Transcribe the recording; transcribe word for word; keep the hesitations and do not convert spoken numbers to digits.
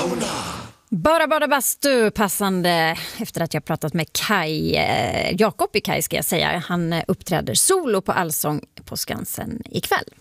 Bara bara bastu, passande efter att jag pratat med Kai, eh, Jakob i Kai ska jag säga. Han uppträder solo på Allsång på Skansen ikväll.